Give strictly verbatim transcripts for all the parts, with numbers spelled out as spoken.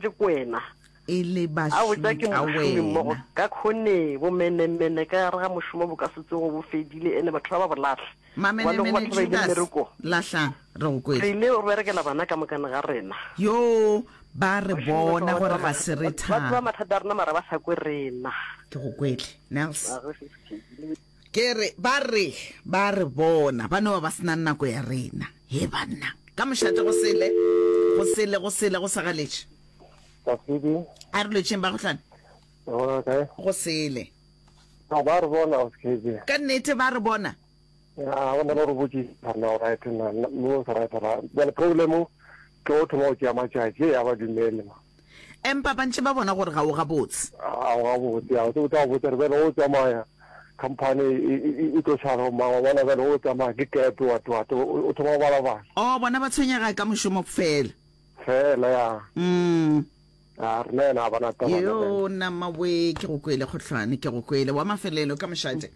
le kwena e le ba a o tsa ke mošomi mmogo ka khone bo menemene ka re ga mošomo bo ka setse go bo fedile ene batho ba ba bolatlhe mamenemene Judas lahla re go kwele re ile o berekela bana ka mokane ga rena yo ba re bona gore ga se re tha ba mathata rena mara ba sa kwe rena ke go kwele Nels ke re ba re ba re bona ba no ba sena nako ya rena he bana ka mošate go sele go sele go sele go sagaletse Tafidi. a re letseng ba go tlana Okay. go sele No, ba re bona o skebe. ka nnete ba re bona Ya, ona lo rubuji na right na no right ra. Well, problem ke o tmo ke ama tja ke ya ba dimele. empa ba ntse ba bona gore ga o ga botse A wa bo ya o tla bo tere o tsamaya company e tlo tshwara ma wala ba o tsamaya ke ke to wa to o tmo bala ba. o bona ba tshwenyega ka mošomo fela Fela ya. mm A re na bana ta bana. yo na mawe ke go kwele gotlhwane ke go kwele wa mafelelo ka mošate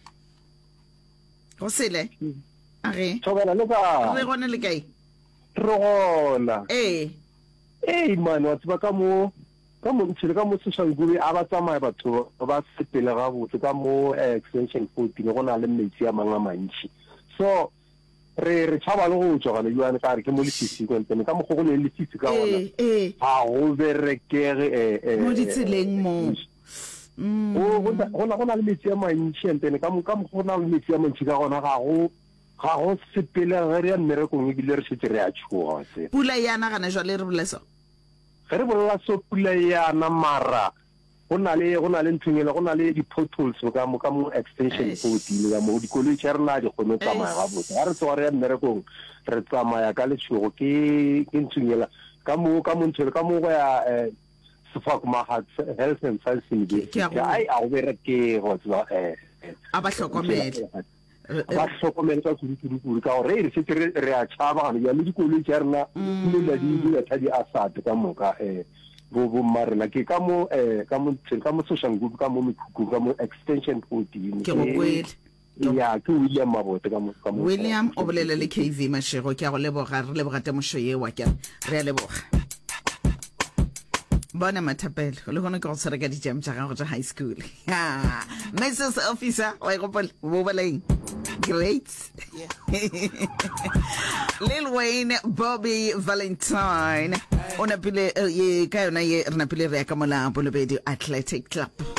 go sele a re Tsobela le ba. re gone le kae Re gona. eh Eh man wa tsba ka mo ka mo ntshile ka mo social media a ba tsamaya batho ba sepele ga botse ka mo extension fourteen go na le metsi a manga mantši so re re tshaba le go tswa le yuane ka re ke mo le sisi go ntse ka mo go le le sisi ka ona eh eh ha go berekere eh eh mo ditseleng mo mm o go na go na le metsi a mantši ntse ka mo ka mo go na le metsi a mantši ka gona ga go ga go sepele re ya mmerekong e bile re setse re a tshoga se pula yana gana jwa le re boleso re bolla so pula yana mara go na le go na le ntshengela go na le di potholes ka mo ka mo extension fourteen ka mo dikoloi tsa rena di kgone tsamaya ga botse ha re tswa re ya mmerekong re tsamaya ka letshogo ke ke ntshengela ka mo ka mo ntshele ka mo go ya eh sefak mahat health and safety ai a go bereke go tswa eh a ba hlokomele ba hlokomele ka kudu ka gore re setse re a tshaba ga ya le dikoloi tsa rena le la di di tsa di asat ka mo ka eh bo bo marela ke ka mo eh ka mo ka mo social group ka mo mekhuku ka mo extension fourteen ke go kwele ya ke William Mabote ka mo ka mo William o bolela le K V Mashego ke a go leboga re lebogate mosho ye wa ke re a leboga bona mathapelo le gone ke go tsere ka di jam tsa gago tsa high school ha Missus Officer wa go pole bo baleng great Lil Wayne Bobby Valentine ona pile ye ka yona ye rena pile re ya ka mola Bolobedi Athletic Club